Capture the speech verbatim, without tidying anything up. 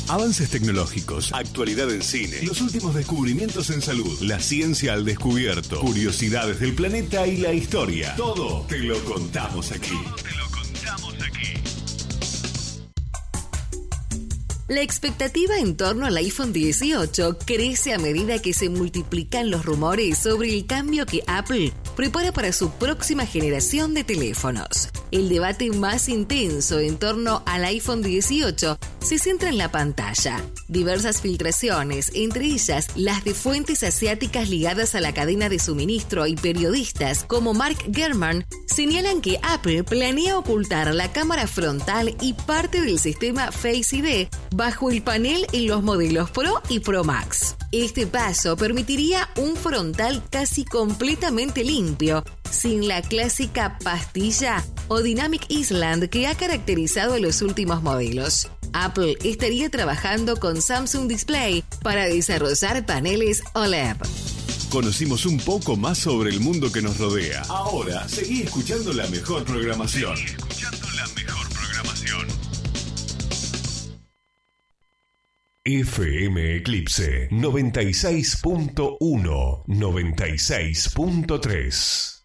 Avances tecnológicos, actualidad en cine, los últimos descubrimientos en salud, la ciencia al descubierto, curiosidades del planeta y la historia. Todo te lo contamos aquí. Todo te lo contamos aquí. La expectativa en torno al iPhone dieciocho crece a medida que se multiplican los rumores sobre el cambio que Apple prepara para su próxima generación de teléfonos. El debate más intenso en torno al iPhone dieciocho se centra en la pantalla. Diversas filtraciones, entre ellas las de fuentes asiáticas ligadas a la cadena de suministro y periodistas como Mark Gurman, señalan que Apple planea ocultar la cámara frontal y parte del sistema Face I D bajo el panel en los modelos Pro y Pro Max. Este paso permitiría un frontal casi completamente limpio, sin la clásica pastilla o Dynamic Island que ha caracterizado a los últimos modelos. Apple estaría trabajando con Samsung Display para desarrollar paneles O L E D. Conocimos un poco más sobre el mundo que nos rodea. Ahora, seguí escuchando la mejor programación. Seguí escuchando la mejor programación. F M Eclipse noventa y seis punto uno, noventa y seis punto tres.